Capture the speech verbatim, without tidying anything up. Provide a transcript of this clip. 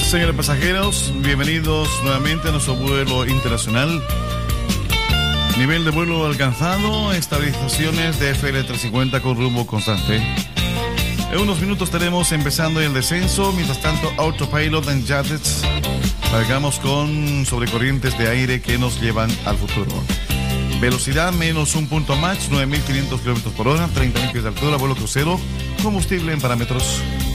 señores pasajeros, bienvenidos nuevamente a nuestro vuelo internacional. Nivel de vuelo alcanzado, estabilizaciones de F L trescientos cincuenta con rumbo constante. En unos minutos estaremos empezando el descenso, mientras tanto Autopilot en Jets. Navegamos con sobrecorrientes de aire que nos llevan al futuro. Velocidad menos un punto Mach, nueve mil quinientos kilómetros por hora, treinta mil pies de altura, vuelo crucero, combustible en parámetros.